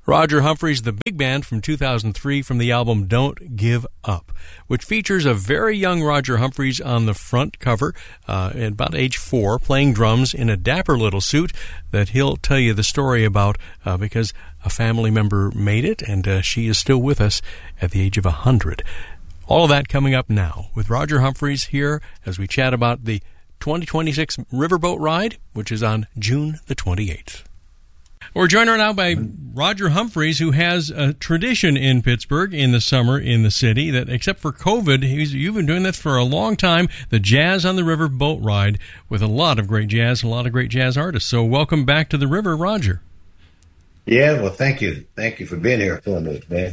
Roger Humphries, the big band from 2003 from the album Don't Give Up, which features a very young Roger Humphries on the front cover, at about age 4, playing drums in a dapper little suit that he'll tell you the story about because a family member made it, and she is still with us at the age of 100. All of that coming up now with Roger Humphries here as we chat about the 2026 Riverboat Ride, which is on June the 28th. We're joined right now by Roger Humphries, who has a tradition in Pittsburgh in the summer in the city that, except for COVID, you've been doing that for a long time, the Jazz on the River Boat Ride, with a lot of great jazz and a lot of great jazz artists. So welcome back to the river, Roger. Yeah, well, thank you. Thank you for being here for me, man.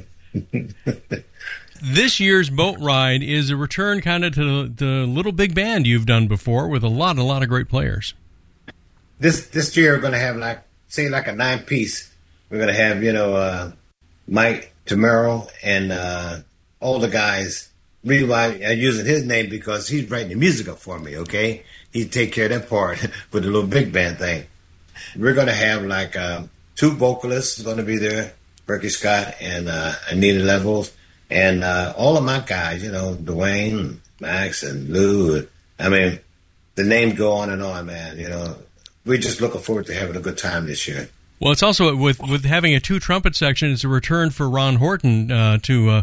This year's boat ride is a return kind of to the little big band you've done before with a lot of great players. This year we're going to have like a 9-piece. We're going to have, Mike Tamero and all the guys. Really why I'm using his name because he's writing the music up for me, okay? He take care of that part with the little big band thing. We're going to have like 2 vocalists going to be there, Berkey Scott and Anita Levels. And all of my guys, Dwayne, Max, and Lou. I mean, the names go on and on, man. We're just looking forward to having a good time this year. Well, it's also, with having a 2-trumpet section, it's a return for Ron Horton to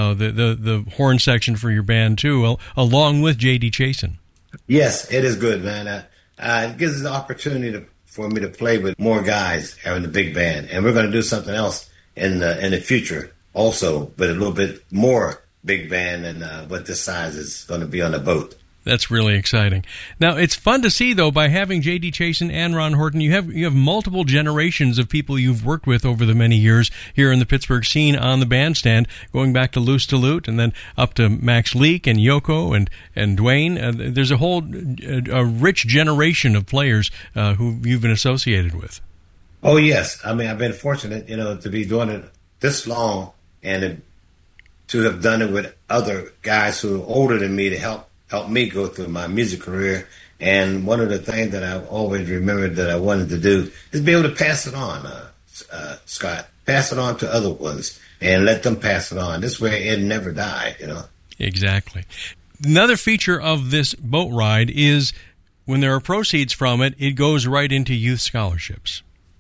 the horn section for your band, too, along with J.D. Chasen. Yes, it is good, man. It gives us the opportunity for me to play with more guys having the big band. And we're going to do something else in the future. Also, but a little bit more big band than what this size is going to be on the boat. That's really exciting. Now, it's fun to see, though, by having J.D. Chasen and Ron Horton, you have multiple generations of people you've worked with over the many years here in the Pittsburgh scene on the bandstand, going back to Loose to Lute and then up to Max Leak and Yoko and Dwayne. There's a whole a rich generation of players who you've been associated with. Oh, yes. I mean, I've been fortunate, to be doing it this long and to have done it with other guys who are older than me to help me go through my music career. And one of the things that I've always remembered that I wanted to do is be able to pass it on, Scott. Pass it on to other ones and let them pass it on. This way it never die, Exactly. Another feature of this boat ride is when there are proceeds from it, it goes right into youth scholarships.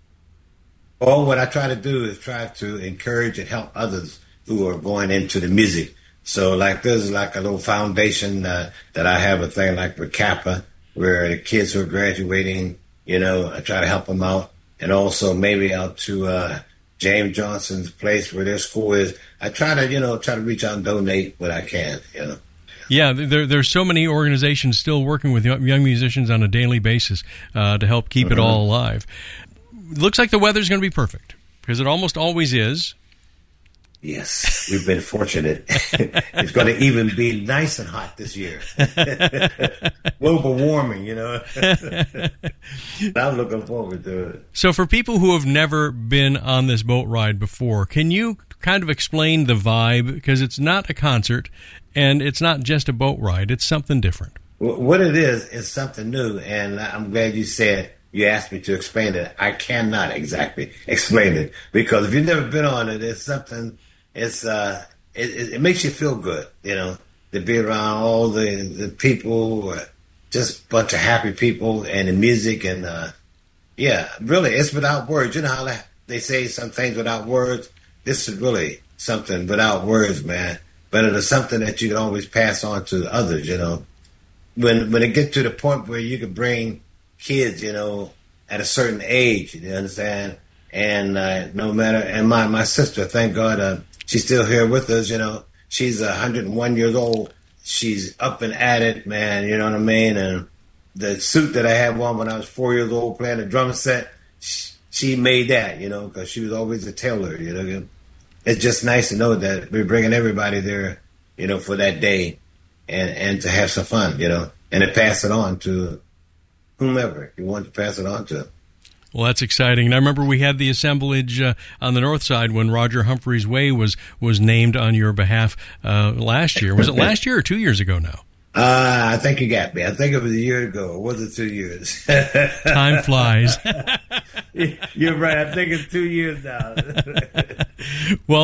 Well, what I try to do is try to encourage and help others who are going into the music. So, there's a little foundation that I have a thing like with Kappa, where the kids who are graduating, I try to help them out. And also maybe out to James Johnson's place where their school is. I try to reach out and donate what I can, Yeah, there's so many organizations still working with young musicians on a daily basis to help keep it all alive. Looks like the weather's going to be perfect, because it almost always is. Yes, we've been fortunate. It's going to even be nice and hot this year. Global warming, I'm looking forward to it. So for people who have never been on this boat ride before, can you kind of explain the vibe? Because it's not a concert, and it's not just a boat ride. It's something different. What it is something new, and I'm glad you asked me to explain it. I cannot exactly explain it, because if you've never been on it, it's something. It makes you feel good, to be around all the people, just a bunch of happy people, and the music, and really, it's without words. You know how they say some things without words? This is really something without words, man. But it is something that you can always pass on to others, When it gets to the point where you can bring kids, at a certain age, you understand? And no matter, and my sister, thank God, she's still here with us, She's 101 years old. She's up and at it, man, you know what I mean? And the suit that I had on when I was 4 years old playing the drum set, she made that, because she was always a tailor, It's just nice to know that we're bringing everybody there, for that day and to have some fun, and to pass it on to whomever you want to pass it on to. Well, that's exciting. And I remember we had the assemblage on the north side when Roger Humphries Way was named on your behalf last year. Was it last year or 2 years ago now? I think you got me. I think it was a year ago. Or was it 2 years? Time flies. You're right. I think it's 2 years now. Well,